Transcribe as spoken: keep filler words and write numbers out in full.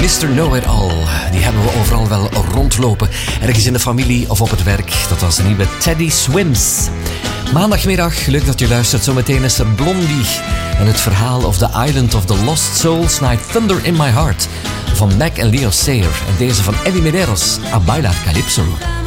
mister Know-It-All. Die hebben we overal wel rondlopen. Ergens in de familie of op het werk. Dat was de nieuwe Teddy Swims. Maandagmiddag, leuk dat je luistert. Zometeen is er Blondie. En het verhaal of the Island of the Lost Souls Night Thunder in My Heart. Van Mac en Leo Sayer. En deze van Eddie Medeiros, A Bailar Calypso.